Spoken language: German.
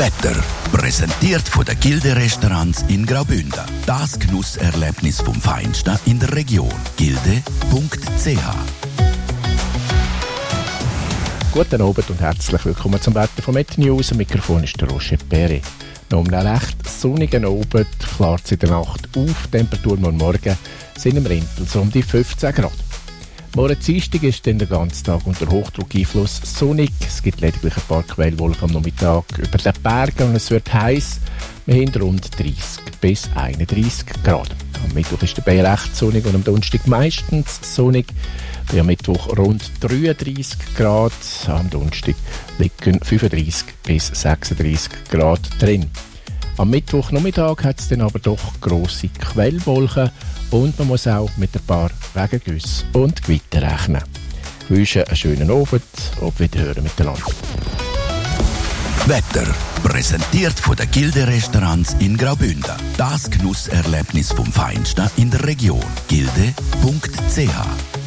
Wetter. Präsentiert von den Gilde-Restaurants in Graubünden. Das Genusserlebnis vom Feinsten in der Region. Gilde.ch. Guten Abend und herzlich willkommen zum Wetter von Met News. Am Mikrofon ist der Roger Perret. Noch um einen recht sonnigen Abend klart es in der Nacht auf. Die Temperaturen am Morgen sind im Rintel so um die 15 Grad. Morgen Dienstag ist dann den ganzen Tag unter Hochdruckeinfluss sonnig. Es gibt lediglich ein paar Quellwolken am Nachmittag über den Bergen und es wird heiß. Wir haben rund 30 bis 31 Grad. Am Mittwoch ist dabei recht sonnig und am Donnerstag meistens sonnig. Bei am Mittwoch rund 33 Grad. Am Donnerstag liegen 35 bis 36 Grad drin. Am Mittwochnachmittag hat es dann aber doch grosse Quellwolken und man muss auch mit ein paar Regengüssen und Gewitter rechnen. Ich wünsche einen schönen Abend. Auf Wiederhören miteinander. Wetter. Präsentiert von den Gilde-Restaurants in Graubünden. Das Genusserlebnis vom Feinsten in der Region. Gilde.ch.